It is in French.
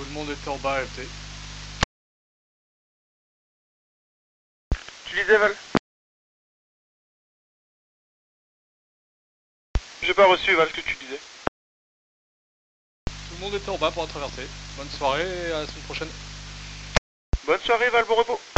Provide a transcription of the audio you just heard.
Tout le monde était en bas, FT. Tu disais, Val? J'ai pas reçu, Val, ce que tu disais. Tout le monde était en bas pour la traversée. Bonne soirée et à la semaine prochaine. Bonne soirée, Val, bon repos.